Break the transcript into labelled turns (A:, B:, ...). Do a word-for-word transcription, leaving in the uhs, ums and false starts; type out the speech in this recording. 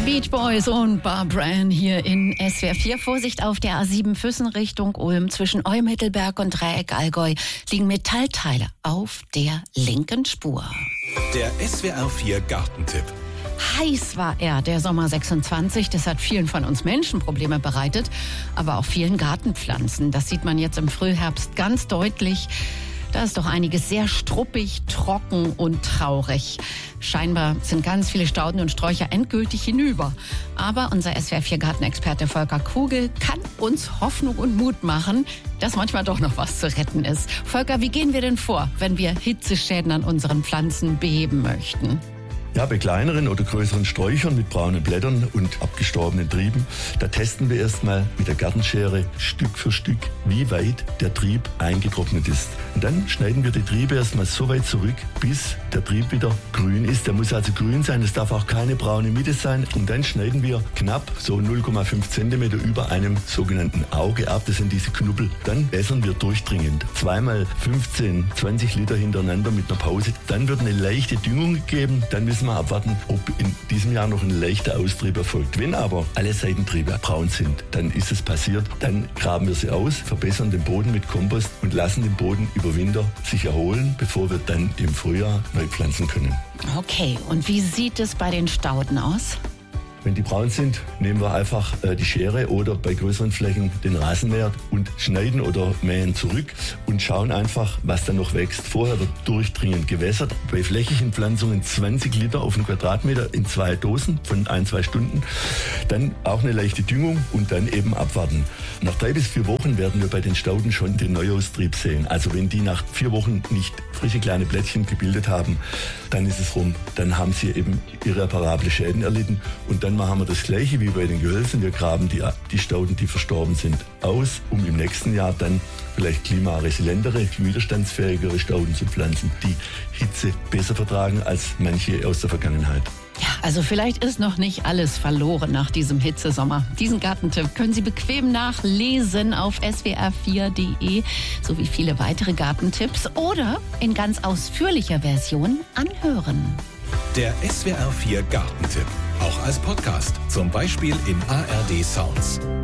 A: Beach Boys und Barbara Ann hier in S W R vier. Vorsicht auf der A sieben Füssen Richtung Ulm. Zwischen Olm-Mittelberg und Dreieck Allgäu liegen Metallteile auf der linken Spur.
B: Der S W R vier Gartentipp.
A: Heiß war er, der Sommer sechsundzwanzig. Das hat vielen von uns Menschen Probleme bereitet, aber auch vielen Gartenpflanzen. Das sieht man jetzt im Frühherbst ganz deutlich. Da ist doch einiges sehr struppig, trocken und traurig. Scheinbar sind ganz viele Stauden und Sträucher endgültig hinüber. Aber unser S W R vier Gartenexperte Volker Kugel kann uns Hoffnung und Mut machen, dass manchmal doch noch was zu retten ist. Volker, wie gehen wir denn vor, wenn wir Hitzeschäden an unseren Pflanzen beheben möchten?
C: Ja, bei kleineren oder größeren Sträuchern mit braunen Blättern und abgestorbenen Trieben, da testen wir erstmal mit der Gartenschere Stück für Stück, wie weit der Trieb eingetrocknet ist. Und dann schneiden wir die Triebe erstmal so weit zurück, bis der Trieb wieder grün ist. Der muss also grün sein, es darf auch keine braune Mitte sein. Und dann schneiden wir knapp so null Komma fünf Zentimeter über einem sogenannten Auge ab. Das sind diese Knubbel. Dann wässern wir durchdringend. Zweimal fünfzehn, zwanzig Liter hintereinander mit einer Pause. Dann wird eine leichte Düngung gegeben. Dann müssen wir abwarten, ob in diesem Jahr noch ein leichter Austrieb erfolgt. Wenn aber alle Seitentriebe braun sind, dann ist es passiert. Dann graben wir sie aus, verbessern den Boden mit Kompost und lassen den Boden über Winter sich erholen, bevor wir dann im Frühjahr neu pflanzen können.
A: Okay, und wie sieht es bei den Stauden aus?
C: Wenn die braun sind, nehmen wir einfach äh, die Schere oder bei größeren Flächen den Rasenmäher und schneiden oder mähen zurück und schauen einfach, was da noch wächst. Vorher wird durchdringend gewässert. Bei flächigen Pflanzungen zwanzig Liter auf einen Quadratmeter in zwei Dosen von ein, zwei Stunden. Dann auch eine leichte Düngung und dann eben abwarten. Nach drei bis vier Wochen werden wir bei den Stauden schon den Neuaustrieb sehen. Also wenn die nach vier Wochen nicht frische kleine Blättchen gebildet haben, dann ist es rum. Dann haben sie eben irreparable Schäden erlitten und dann machen wir das Gleiche wie bei den Gehölzen. Wir graben die, die Stauden, die verstorben sind, aus, um im nächsten Jahr dann vielleicht klimaresilientere, widerstandsfähigere Stauden zu pflanzen, die Hitze besser vertragen als manche aus der Vergangenheit.
A: Ja, also vielleicht ist noch nicht alles verloren nach diesem Hitzesommer. Diesen Gartentipp können Sie bequem nachlesen auf S W R vier Punkt de sowie viele weitere Gartentipps oder in ganz ausführlicher Version anhören.
B: Der S W R vier Gartentipp. Auch als Podcast, zum Beispiel in A R D Sounds.